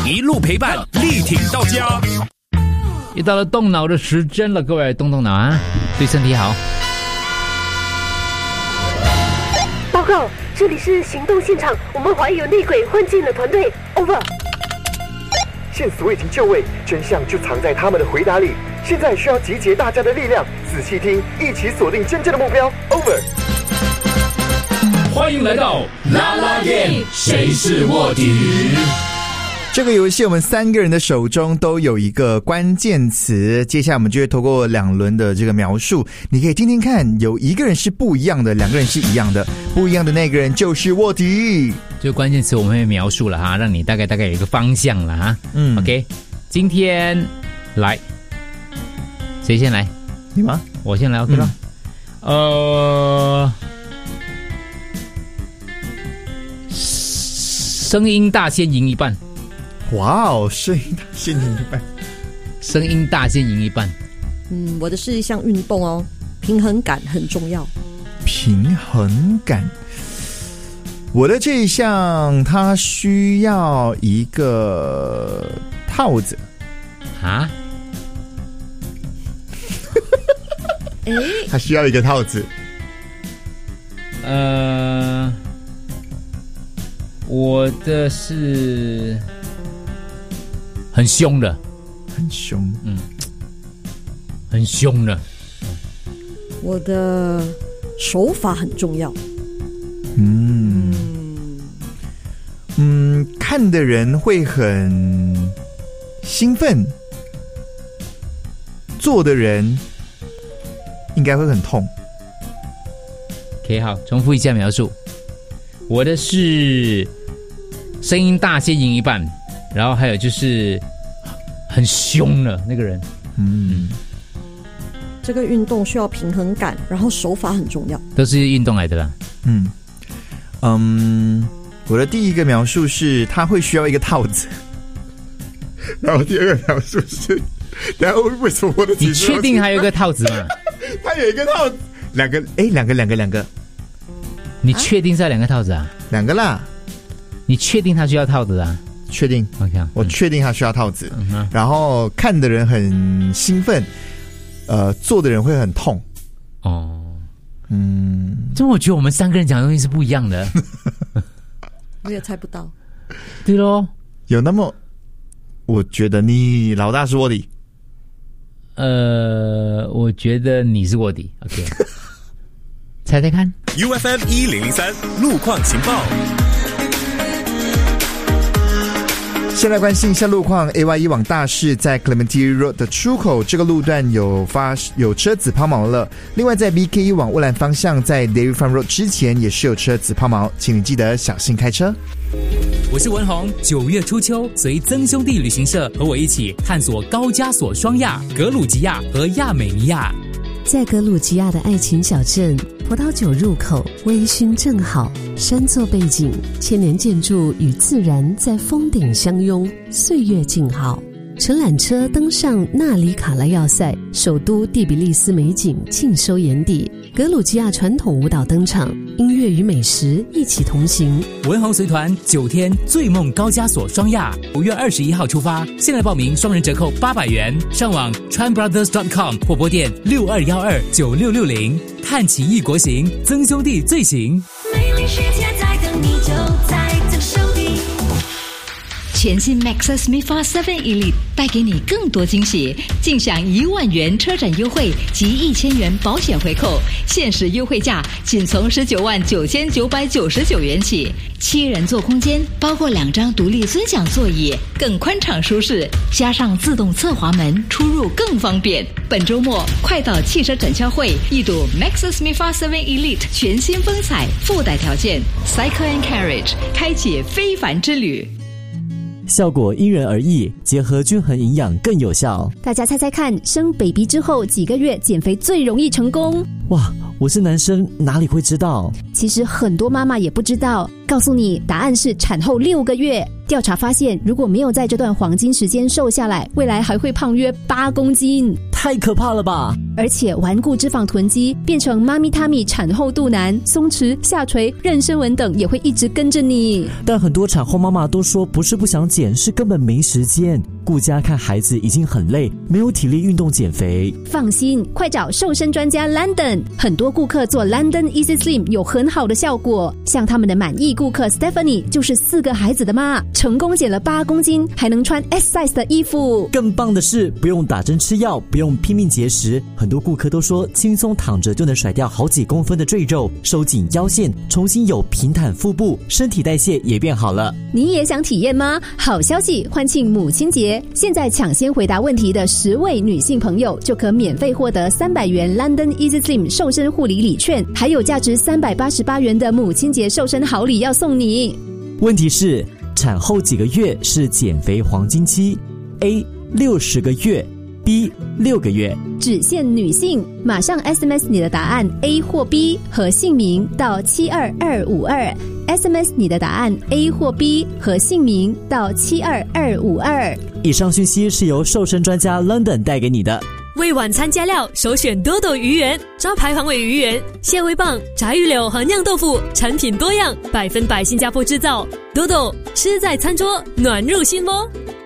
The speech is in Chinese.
一路陪伴，力挺到家。 又到了动脑的时间了，各位动动脑啊，对身体好。 报告，这里是行动现场，我们怀疑有内鬼混进了团队。Over。 线索已经就位，真相就藏在他们的回答里。现在需要集结大家的力量，仔细听，一起锁定真正的目标。Over。 欢迎来到啦啦 game， 谁是卧底？ 这个游戏我们3个人的手中都有一个关键词，接下来我们就会透过2轮的这个描述，你可以听听看，有一个人是不一样的，2个人是一样的，不一样的那个人就是卧底。 这个关键词我们会描述了哈，让你大概有一个方向了哈。OK， 今天来，谁先来？ 你吗？ 我先来 OK 了。声音大先赢一半。 哇哦，声音大先赢一半。 声音大先赢一半。 我的是一项运动哦，平衡感很重要。 平衡感，我的这一项它需要一个套子啊。 它需要一个套子。 我的是很凶的， 很凶， 很凶的。 我的手法很重要。 看的人会很兴奋，做的人应该会很痛。 OK， 好，重复一下描述。我的是声音大先赢一半，然后还有就是很凶的那个人。 这个运动需要平衡感，然后手法很重要。 都是运动来的啦。 我的第一个描述是他会需要一个套子，然后第二个描述是，然后为什么我的你确定还有一个套子吗？ 他有一个套子，两个。 你确定是要2个套子啊 ？2个啦。 你确定他需要套子啊？ 确定。 OK， 我确定他需要套子。然后看的人很兴奋，做的人会很痛。 这我觉得我们3个人讲的东西是不一样的。 我也猜不到。 对咯， 有那么，我觉得你老大是卧底。 我觉得你是卧底。OK， 猜猜看。 UFM 1003路况情报。 先来关心一下路况 ，AY1 往大市在 Clementi Road 的出口这个路段有车子抛锚了。另外在 BK1 往乌兰方向在 Dairy Farm Road 之前也是有车子抛锚，请你记得小心开车。 我是文宏，9月初秋，随曾兄弟旅行社和我一起探索高加索双亚、格鲁吉亚和亚美尼亚。 在格鲁吉亚的爱琴小镇，葡萄酒入口，微醺正好，山作背景，千年建筑与自然在峰顶相拥，岁月静好。乘缆车登上纳里卡拉要塞，首都第比利斯美景尽收眼底。格鲁吉亚传统舞蹈登场，音乐与美食一起同行。 文宏随团9天醉梦高加索双亚，5月21号出发，现在报名双人折扣800元，上网 tranbrothers.com 或拨电62129660，看奇异国行，曾兄弟最行。 美丽世界在等你，就在曾兄弟。全新 Maxus MIFA 7 Elite 带给你更多惊喜，尽享1万元车展优惠及1000元保险回扣，限时优惠价仅从199999元起。7人座空间，包括2张独立尊享座椅，更宽敞舒适，加上自动侧滑门，出入更方便。本周末快到汽车展销会一睹 Maxus MIFA 7 Elite 全新风采，附带条件 Cycle and Carriage 开启非凡之旅。 效果因人而异，结合均衡营养更有效。 大家猜猜看，生 baby 之后几个月减肥最容易成功？ 哇，我是男生，哪里会知道？ 其实很多妈妈也不知道。告诉你，答案是产后6个月。调查发现，如果没有在这段黄金时间瘦下来，未来还会胖约8公斤。 太可怕了吧！ 而且顽固脂肪囤积，变成妈咪他咪产后肚腩、松弛、下垂、妊娠纹等也会一直跟着你。 但很多产后妈妈都说不是不想减，是根本没时间，顾家看孩子已经很累，没有体力运动减肥。 放心，快找瘦身专家 London， 很多顾客做 London Easy Slim 有很好的效果，像他们的满意顾客 Stephanie 就是4个孩子的妈，成功减了8公斤，还能穿 S size 的衣服。 更棒的是，不用打针吃药，不用拼命节食，很多顾客都说轻松躺着就能甩掉好几公分的赘肉，收紧腰线，重新有平坦腹部，身体代谢也变好了。 你也想体验吗？好消息，欢庆母亲节，现在抢先回答问题的10位女性朋友就可免费获得300元 London Easy Slim 瘦身护理礼券，还有价值388元的母亲节瘦身好礼要送你。 问题是，产后几个月是减肥黄金期？ A 60个月， B 6个月。 只限女性，马上 SMS 你的答案 A 或 B 和姓名到72252， SMS 你的答案 A 或 B 和姓名到72252。 以上讯息是由瘦身专家 London 带给你的。 为晚餐加料，首选多多鱼圆，招牌黄尾鱼圆、蟹味棒、炸鱼柳和酿豆腐，产品多样，100%新加坡制造。多多吃在餐桌，暖入心窝。